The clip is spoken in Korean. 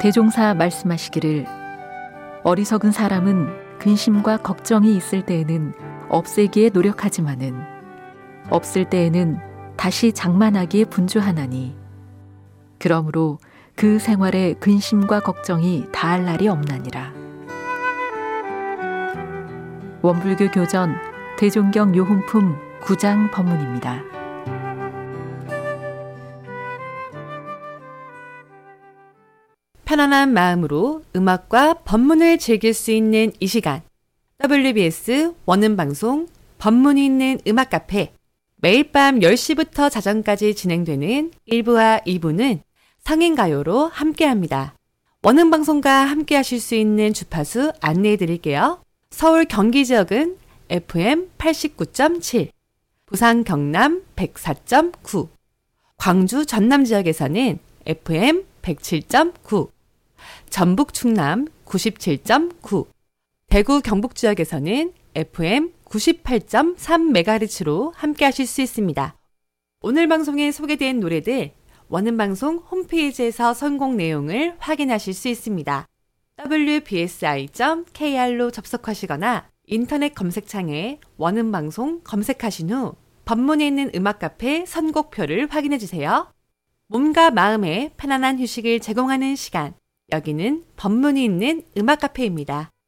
대종사 말씀하시기를 어리석은 사람은 근심과 걱정이 있을 때에는 없애기에 노력하지만은 없을 때에는 다시 장만하기에 분주하나니 그러므로 그 생활에 근심과 걱정이 다할 날이 없나니라. 원불교 교전 대종경 요훈품 9장 법문입니다. 편안한 마음으로 음악과 법문을 즐길 수 있는 이 시간, WBS 원음방송 법문이 있는 음악 카페, 매일 밤 10시부터 자정까지 진행되는 1부와 2부는 성인가요로 함께합니다. 원음방송과 함께 하실 수 있는 주파수 안내해 드릴게요. 서울 경기 지역은 FM 89.7, 부산 경남 104.9, 광주 전남 지역에서는 FM 107.9, 전북 충남 97.9, 대구 경북 지역에서는 FM 98.3MHz로 함께 하실 수 있습니다. 오늘 방송에 소개된 노래들 원음방송 홈페이지에서 선곡 내용을 확인하실 수 있습니다. wbsi.kr로 접속하시거나 인터넷 검색창에 원음방송 검색하신 후 법문에 있는 음악 카페 선곡표를 확인해 주세요. 몸과 마음에 편안한 휴식을 제공하는 시간, 여기는 법문이 있는 음악 카페입니다.